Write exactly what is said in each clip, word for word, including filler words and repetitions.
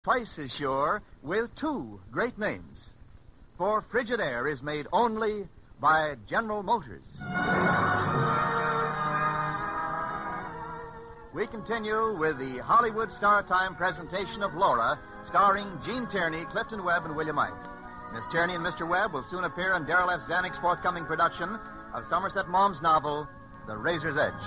twice as sure with two great names. For Frigidaire is made only by General Motors. We continue with the Hollywood Star Time presentation of Laura, starring Gene Tierney, Clifton Webb, and William Ike. Miss Tierney and Mister Webb will soon appear in Darrell F. Zanuck's forthcoming production of Somerset Maugham's novel, The Razor's Edge.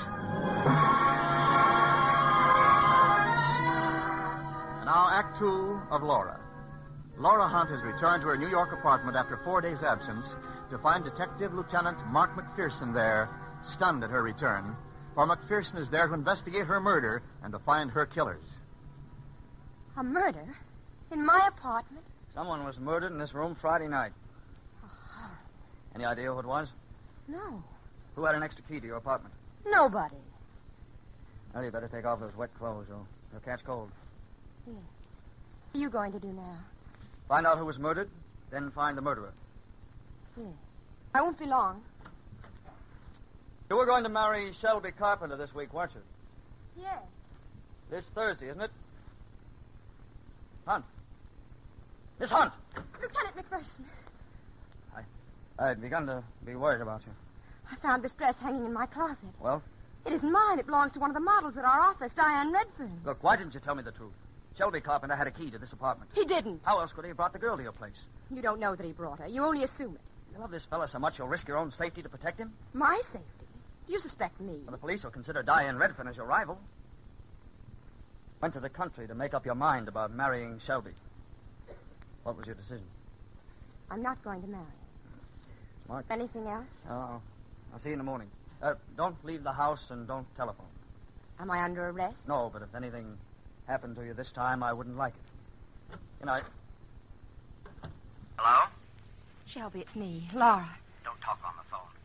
And now, Act Two of Laura. Laura Hunt has returned to her New York apartment after four days' absence to find Detective Lieutenant Mark McPherson there, stunned at her return. For McPherson is there to investigate her murder and to find her killers. A murder? In my apartment? Someone was murdered in this room Friday night. Oh. Any idea who it was? No. Who had an extra key to your apartment? Nobody. Well, you better take off those wet clothes, or you'll catch cold. Yes. What are you going to do now? Find out who was murdered, then find the murderer. Yes. I won't be long. You were going to marry Shelby Carpenter this week, weren't you? Yes. This Thursday, isn't it? Hunt. Miss Hunt! Lieutenant McPherson. I, I'd begun to be worried about you. I found this dress hanging in my closet. Well? It isn't mine. It belongs to one of the models at our office, Diane Redfern. Look, why didn't you tell me the truth? Shelby Carpenter had a key to this apartment. He didn't. How else could he have brought the girl to your place? You don't know that he brought her. You only assume it. You love this fella so much you'll risk your own safety to protect him? My safety? Do you suspect me? Well, the police will consider Diane Redfern as your rival. Went to the country to make up your mind about marrying Shelby. What was your decision? I'm not going to marry him. Smart. Anything else? Oh, I'll see you in the morning. Uh, don't leave the house and don't telephone. Am I under arrest? No, but if anything happened to you this time, I wouldn't like it. Good night. Hello? Shelby, it's me, Laura. Don't talk on the phone.